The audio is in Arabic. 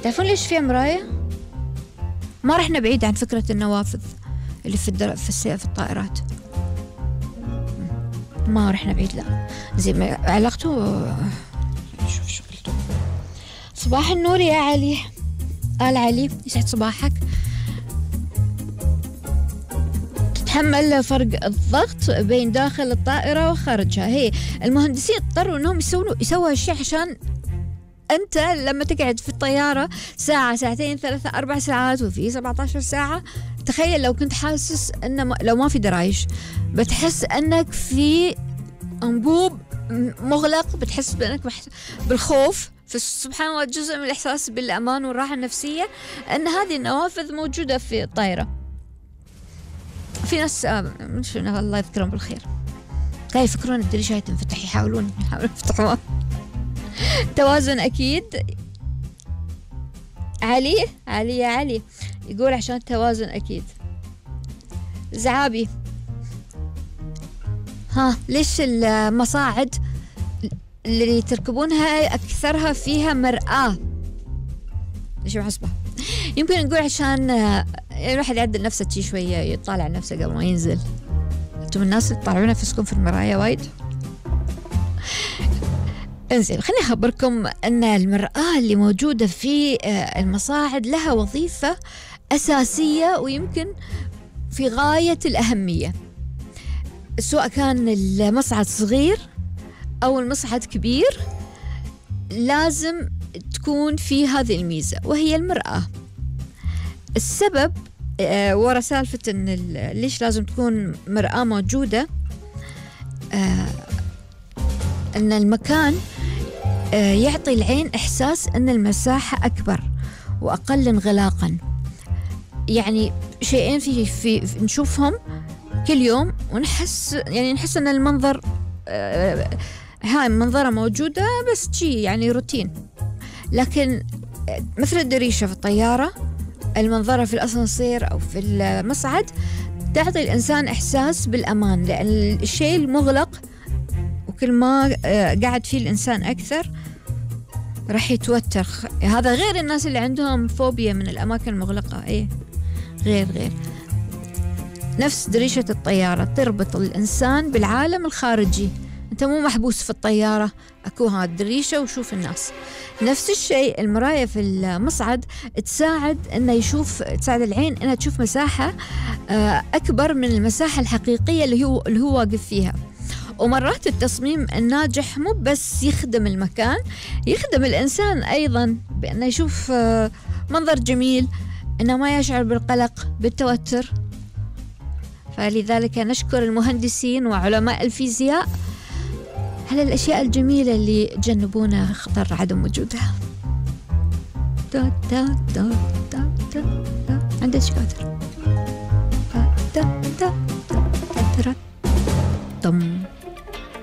تعرفون ليش فيها مراية؟ ما رحنا بعيد عن فكرة النوافذ اللي في الطائرات، ما رحنا بعيد. لا زين علاقته. شوف شغلته. صباح النور يا علي. آل علي يسعد صباحك. تتحمل فرق الضغط بين داخل الطائرة وخارجها. هي المهندسين اضطروا انهم يسووا هالشيء عشان انت لما تقعد في الطيارة ساعة ساعتين ثلاثة 4 ساعات وفي 17 ساعة، تخيل لو كنت حاسس ان لو ما في درايش بتحس انك في انبوب مغلق، بتحس بانك بالخوف. فسبحان الله جزء من الإحساس بالأمان والراحة النفسية أن هذه النوافذ موجودة في الطائرة. في ناس الله يذكرهم بالخير كانوا يفكرون الدريشة تنفتح، يحاولون يفتحوها. توازن أكيد. علي يا علي يقول عشان التوازن أكيد. زعابي، ليش المصاعد اللي تركبونها أكثرها فيها مرآة؟ ليش محسبة؟ يمكن نقول عشان الواحد يعدل نفسه شي شوية، يطالع نفسه قبل ما ينزل. أنتم الناس اللي تطالعون نفسكم في المراية وايد؟ انزين خليني أخبركم أن المرآة اللي موجودة في المصاعد لها وظيفة أساسية ويمكن في غاية الأهمية، سواء كان المصعد صغير أو المصعد كبير لازم تكون في هذه الميزة وهي المرآة. السبب ورا سالفة إن ليش لازم تكون مرآة موجودة، إن المكان يعطي العين إحساس إن المساحة أكبر وأقل انغلاقا. يعني شيئين في نشوفهم كل يوم ونحس إن المنظر هاي منظرة موجودة بس شيء يعني روتين، لكن مثل الدريشة في الطيارة، المنظرة في الأسانسير أو في المصعد تعطي الإنسان إحساس بالأمان، لأن الشيء المغلق وكل ما قاعد فيه الإنسان أكثر راح يتوتر. هذا غير الناس اللي عندهم فوبيا من الأماكن المغلقة. غير نفس دريشة الطيارة تربط الإنسان بالعالم الخارجي، أنت مو محبوس في الطيارة، أكو هاد الدريشة وشوف الناس. نفس الشيء المراية في المصعد تساعد تساعد العين أنها تشوف مساحة أكبر من المساحة الحقيقية اللي هو واقف فيها. ومرات التصميم الناجح مو بس يخدم المكان، يخدم الإنسان أيضا بأنه يشوف منظر جميل، أنه ما يشعر بالقلق بالتوتر. فلذلك نشكر المهندسين وعلماء الفيزياء على الأشياء الجميلة اللي جنبونا خطر عدم وجودها. عندك شكاتر.